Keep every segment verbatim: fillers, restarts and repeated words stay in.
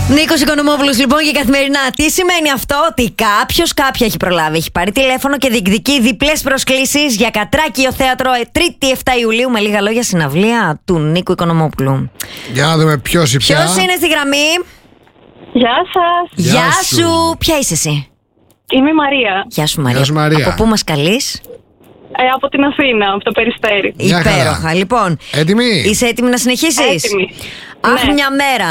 Νίκος Οικονομόπουλος λοιπόν και καθημερινά. Τι σημαίνει αυτό? Ότι κάποιος κάποια έχει προλάβει. Έχει πάρει τηλέφωνο και διεκδικεί διπλές προσκλήσεις για Κατράκιο Θέατρο Τρίτη εφτά Ιουλίου. Με λίγα λόγια, συναυλία του Νίκου Οικονομόπουλου. Για να δούμε ποιος είπε. Ποιος είναι στη γραμμή? Γεια σας. Γεια, Γεια σου. σου. Ποια είσαι εσύ? Είμαι η Μαρία. Γεια σου Μαρία. Γεια σου, Μαρία. Από πού μας καλείς? Ε, από την Αθήνα, από το Περιστέρι. Μια Υπέροχα. χαρά. Λοιπόν, Έτοιμη? είσαι έτοιμη να συνεχίσεις? Έτοιμη. Αχ, Ναι. μια μέρα.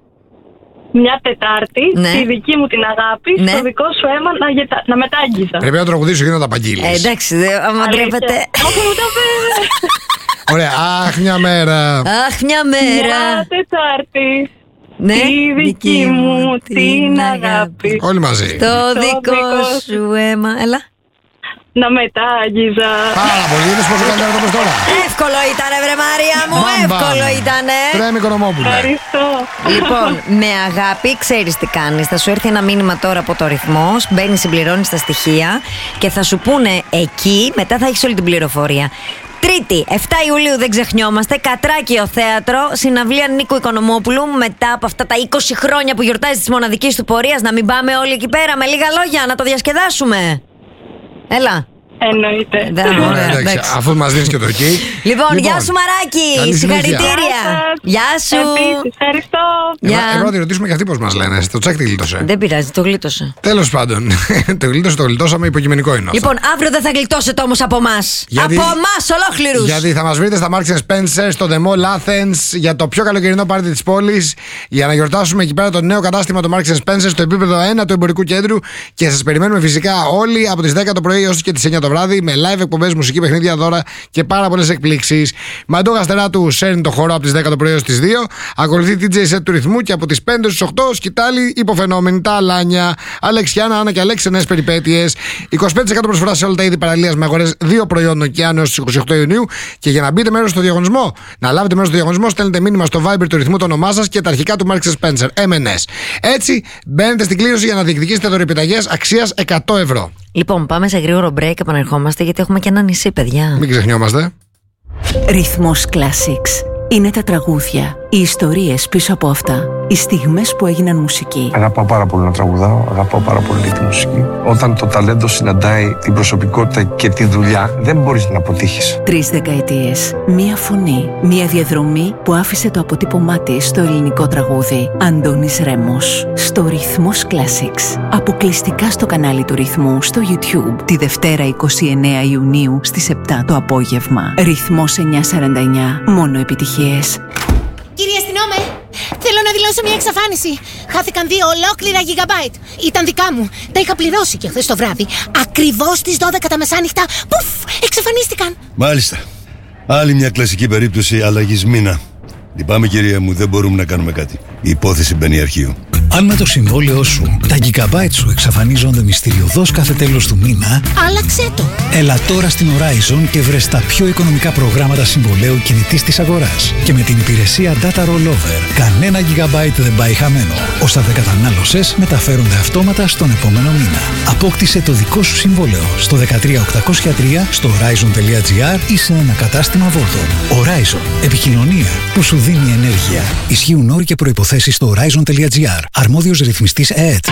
Μια Τετάρτη, Ναι. τη δική μου την αγάπη, Ναι. στο δικό σου αίμα να, γετα... να μετάγγιζα. Πρέπει να τραγουδήσω και να τα απαγγείλεις. Ε, εντάξει, δε- άμα Αλήθεια. ντρέπετε. Όχι, μου το πες. Ωραία. Αχ, μια μέρα. Αχ, μια μέρα. Μια Τετάρτη, Ναι, τη δική μου την αγάπη, Όλοι μαζί. Το Το δικό δικό σου αίμα. Έλα. να μετάγγιζα. Πάρα πολύ. Είδες πόσο καλύτερα το πες τώρα. Εύκολο ήτανε, βρε Μαρία μου, Μπαμ, μπαμ. εύκολο ήτανε. Τρέμει Οικονομόπουλε. Ευχαριστώ. Λοιπόν, με αγάπη, ξέρεις τι κάνεις. Θα σου έρθει ένα μήνυμα τώρα από το ρυθμός. Μπαίνεις, συμπληρώνεις τα στοιχεία και θα σου πούνε εκεί, μετά θα έχεις όλη την πληροφορία. Τρίτη, εφτά Ιουλίου, δεν ξεχνιόμαστε. Κατράκιο Θέατρο, συναυλία Νίκου Οικονομόπουλου. Μετά από αυτά τα είκοσι χρόνια που γιορτάζει τη μοναδική του πορεία, να μην πάμε όλοι εκεί πέρα με λίγα λόγια, να το διασκεδάσουμε. Έλα. Εννοείται. Δεν Ωραία, ωραία, εντάξει, εντάξει. αφού μας δίνεις και το εκεί. Λοιπόν, γεια σου Μαράκι, καλή συνέχεια. συγχαρητήρια. Γεια σας. Γεια σου. Επίσης, ευχαριστώ. Γεια. Εγώ να τη ρωτήσουμε και αυτοί πώς μας λένε. Το τσακ τη γλίτωσε. Δεν πειράζει, το γλίτωσε. Τέλος πάντων. Το γλίτωσε, το γλιτώσαμε. Υποκειμενικό είναι αυτό. Λοιπόν, αύριο δεν θα γλιτώσετε όμως από εμά. Γιατί- Από εμά ολόκληρους. Γιατί θα μας βρείτε στα Marks and Spencer, στο The Mall Athens, για το πιο καλοκαιρινό πάρτι της πόλης, για να γιορτάσουμε εκεί πέρα το νέο κατάστημα του Marks and Spencer στο επίπεδο ένα του εμπορικού κέντρου. Και σας περιμένουμε φυσικά όλοι από τις δέκα το πρωί έως και τις εννιά το βράδυ, με live εκπομπές, μουσική, παιχνίδια, δώρα και πάρα πολλές εκπλήξεις. Μαντώ Γαστεράτου σέρνει το χώρο από τις δέκα το πρωί έως τις δύο. Ακολουθεί τι τζέι set του ρυθμού και από τις πέντε στις οκτώ σκητάλη υποφαινόμενη τα Αλάνια. Αλεξιάνα, Άννα και Αλέξη, νέες περιπέτειες. είκοσι πέντε τοις εκατό προσφορά σε όλα τα είδη παραλίας με αγορές δύο προϊόντων και άνω στις είκοσι οκτώ Ιουνίου. Και για να μπείτε μέρος στο διαγωνισμό, να λάβετε μέρος στο διαγωνισμό, στέλνετε μήνυμα στο Viber του ρυθμού το όνομά σας και τα αρχικά του Marks and Spencer, εμ εν ες. Έτσι μπαίνετε στην κλήρωση για να διεκδικήσετε δωρεπιταγές αξίας εκατό ευρώ. Λοιπόν, πάμε σε γρήγορο break, επανερχόμαστε γιατί έχουμε και ένα νησί, παιδιά. Μην ξεχνιόμαστε. Ρυθμός Classics. Είναι τα τραγούδια, οι ιστορίες πίσω από αυτά, οι στιγμές που έγιναν μουσική. Αγαπάω πάρα πολύ να τραγουδάω, αγαπάω πάρα πολύ τη μουσική. Όταν το ταλέντο συναντάει την προσωπικότητα και τη δουλειά, δεν μπορείς να αποτύχεις. Τρεις δεκαετίες, μία φωνή, μία διαδρομή που άφησε το αποτύπωμά της στο ελληνικό τραγούδι. Αντώνης Ρέμος, στο Ρυθμός Classics. Αποκλειστικά στο κανάλι του Ρυθμού στο YouTube, τη Δευτέρα εικοστή ενάτη Ιουνίου στις επτά το απόγευμα. Ρυθμός εννιακόσια σαράντα εννιά, μόνο επιτυχίες. Κύριε αστυνόμε, θέλω να δηλώσω μια εξαφάνιση. Χάθηκαν δύο ολόκληρα gigabyte. Ήταν δικά μου. Τα είχα πληρώσει και χθες το βράδυ. Ακριβώς στις δώδεκα τα μεσάνυχτα. Πουφ, εξαφανίστηκαν. Μάλιστα. Άλλη μια κλασική περίπτωση αλλαγής μήνα. Λυπάμαι κυρία μου, δεν μπορούμε να κάνουμε κάτι. Η υπόθεση μπαίνει αρχείο. Αν με το συμβόλαιό σου τα gigabyte σου εξαφανίζονται μυστηριωδώς κάθε τέλος του μήνα, Άλλαξε το. έλα τώρα στην Horizon και βρες τα πιο οικονομικά προγράμματα συμβολαίου κινητής της αγοράς. Και με την υπηρεσία Data Rollover, κανένα gigabyte δεν πάει χαμένο. Όσα δεν κατανάλωσες μεταφέρονται αυτόματα στον επόμενο μήνα. Απόκτησε το δικό σου συμβόλαιο στο δεκατρία οκτακόσια τρία, στο horizon.gr ή σε ένα κατάστημα Volton. Horizon. Επικοινωνία που σου δίνει ενέργεια. Ισχύουν όροι και προϋποθέσεις στο horizon.gr. Αρμόδιος ρυθμιστής ΕΕΤ.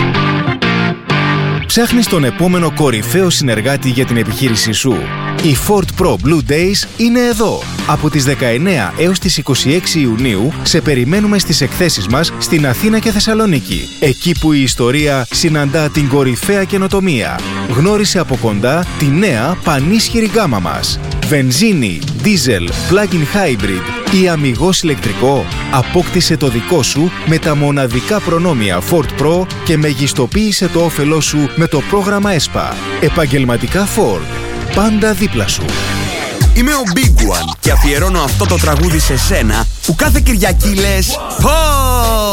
Ψάχνεις τον επόμενο κορυφαίο συνεργάτη για την επιχείρησή σου. Οι Ford Pro Blue Days είναι εδώ. Από τις δεκαεννέα έως τις είκοσι έξι Ιουνίου σε περιμένουμε στις εκθέσεις μας στην Αθήνα και Θεσσαλονίκη. Εκεί που η ιστορία συναντά την κορυφαία καινοτομία. Γνώρισε από κοντά τη νέα πανίσχυρη γάμα μας. Βενζίνη, δίζελ, plug-in hybrid ή αμιγώς ηλεκτρικό. Απόκτησε το δικό σου με τα μοναδικά προνόμια Ford Pro και μεγιστοποίησε το όφελό σου με το πρόγραμμα ΕΣΠΑ. Επαγγελματικά Ford. Πάντα δίπλα σου. Είμαι ο Big One και αφιερώνω αυτό το τραγούδι σε σένα που κάθε Κυριακή λες «Πω!